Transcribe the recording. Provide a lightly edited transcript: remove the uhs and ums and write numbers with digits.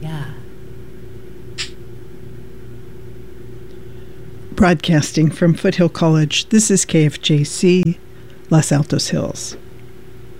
Yeah. Broadcasting from Foothill College, this is KFJC, Los Altos Hills.